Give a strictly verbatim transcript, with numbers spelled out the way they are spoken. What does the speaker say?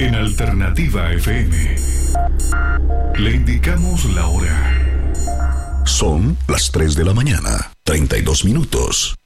En Alternativa F M le indicamos la hora. Son las tres de la mañana, treinta y dos minutos.